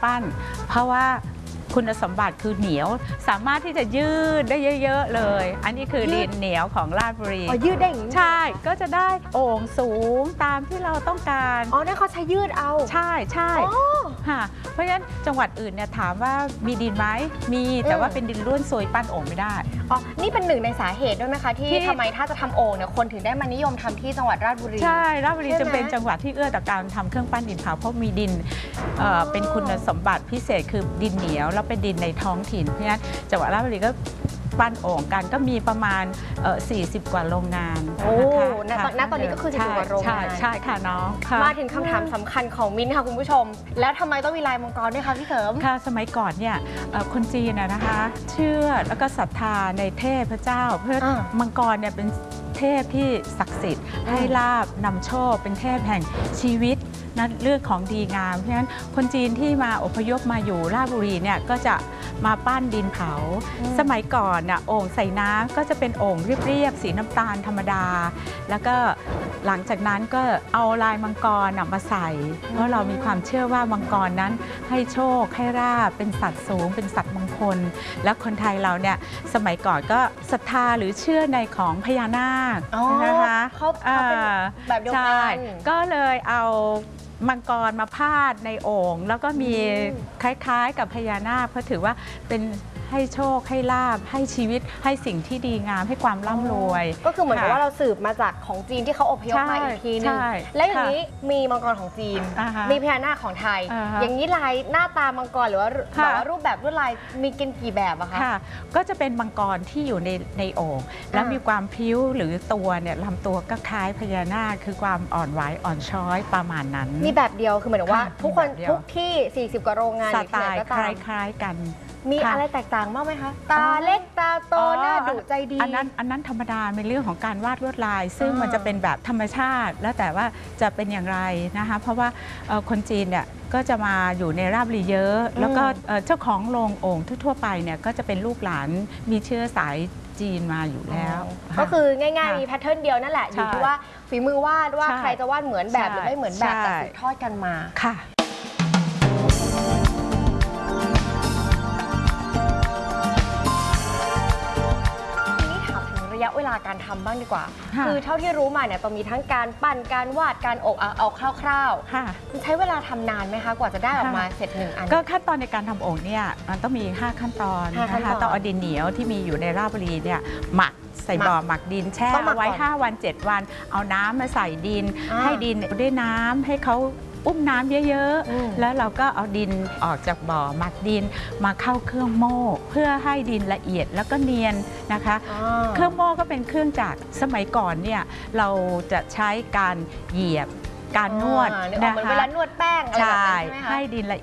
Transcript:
ปั้นเพราะว่าคุณสมบัติคือเหนียวสามารถที่จะยืดได้เยอะๆเลยอันนี้คือดินเหนียวของราชบุรียืดได้อย่างนี้ใช่ก็จะได้โอ่งสูงตามที่เราต้องการนั่นเขาใช้ยืดเอาใช่ค่ะเพราะฉะนั้นจังหวัดอื่นเนี่ยถามว่ามีดินไหมมีแต่ว่าเป็นดินร่วนซุยปั้นโอ่งไม่ได้นี่เป็นหนึ่งในสาเหตุด้วยไหมคะที่ทำไมถ้าจะทำโอ่งเนี่ยคนถึงได้มานิยมทำที่จังหวัดราชบุรีใช่ราชบุรีจะเป็นจังหวัดที่เอื้อต่อการทำเครื่องปั้นดินเผาเพราะมีดินเป็นคุณสมบัติพิเศษคือดินเหนียวแล้วเป็นดินในท้องถิ่นเพราะฉะนั้นจังหวัดราชบุรีก็ปั้นโอ่งกันก็มีประมาณ40 กว่าโรงงานนะคะณตอนนี้ก็คือ40 กว่าโรงงานใช่ค่ะน้องมาถึงคำถามสำคัญของมิ้นค่ะคุณผู้ชมแล้วทำไมต้องมีลายมังกรด้วยคะพี่เสริมค่ะสมัยก่อนเนี่ยคนจีนนะคะเชื่อแล้วก็ศรัทธาในเทพเจ้าเพื่อมังกรเนี่ยเป็นเทพที่ศักดิ์สิทธิ์ให้ลาภนำโชคเป็นเทพแห่งชีวิตนั่นเรื่องของดีงามเพราะฉะนั้นคนจีนที่มาอพยพมาอยู่ราชบุรีเนี่ยก็จะมาปั้นดินเผาสมัยก่อนน่ะโอ่งใส่น้ำก็จะเป็นโอ่งเรียบๆสีน้ำตาลธรรมดาแล้วก็หลังจากนั้นก็เอาลายมังกรมาใส่เพราะเรามีความเชื่อว่ามังกรนั้นให้โชคให้ลาภเป็นสัตว์สูงเป็นสัตว์มงคลแล้วคนไทยเราเนี่ยสมัยก่อนก็ศรัทธาหรือเชื่อในของพญานาคนะคะเขาเป็นแบบเดียวกันก็เลยเอามังกรมาพาดในโอ่งแล้วก็มีคล้ายๆกับพญานาคเพราะถือว่าเป็นให้โชคให้ลาภให้ชีวิตให้สิ่งที่ดีงามให้ความร่ำรวยก็คือเหมือนกับว่าเราสืบมาจากของจีนที่เขาอพยพมาอีกทีนึงและอย่างนี้มีมังกรของจีนมีพญานาคของไทยอย่างนี้ลายหน้าตามังกรหรือว่ารูปแบบลวดลายมีกันกี่แบบอะคะก็จะเป็นมังกรที่อยู่ในโอ่งแล้วมีความพิ้วหรือตัวเนี่ยลำตัวก็คล้ายพญานาคคือความอ่อนไหวอ่อนช้อยประมาณนั้นมีแบบเดียวคือเหมือนว่าทุกคนทุกที่40 กว่าโรงงานสไตล์คล้ายๆกันมีอะไรแตกต่างบ้างไหมคะตาเล็กตาโตหน้าดุใจดีอันนั้นธรรมดาเป็นเรื่องของการวาดลวดลายซึ่งมันจะเป็นแบบธรรมชาติแล้วแต่ว่าจะเป็นอย่างไรนะคะเพราะว่าคนจีนเนี่ยก็จะมาอยู่ในราชบุรีเยอะแล้วก็เจ้าของโรงโอ่งทั่วไปเนี่ยก็จะเป็นลูกหลานมีเชื้อสายจีนมาอยู่แล้วก็คือง่ายๆมีแพทเทิร์นเดียวนั่นแหละอยู่ที่ว่าฝีมือวาดว่าใครจะวาดเหมือนแบบหรือไม่เหมือนแบบแต่สืบทอดกันมาค่ะระยะเวลาการทำบ้างดีกว่าคือเท่าที่รู้มาเนี่ยต้องมีทั้งการปั้นการวาดการอบเอาคร่าวๆใช้เวลาทำนานไหมคะกว่าจะได้ออกมาเสร็จ1 อันก็ขั้นตอนในการทำโอ่งเนี่ยมันต้องมี5 ขั้นตอนนะคะต้องเอาดินเหนียวที่มีอยู่ในราชบุรีเนี่ยหมักใส่บ่อหมักดินแช่ไว้5 วัน 7 วันเอาน้ำมาใส่ดินให้ดินได้น้ำให้เขาอุ้มน้ำเยอะๆแล้วเราก็เอาดินออกจากบ่อหมักดินมาเข้าเครื่องโม่เพื่อให้ดินละเอียดแล้วก็เนียนนะคะเครื่องโม่ก็เป็นเครื่องจักรสมัยก่อนเนี่ยเราจะใช้การเหยียบการนวดนะคะเวลานวดแป้งอะไรแบบนั้นใช่ไหมคะให้ดินละ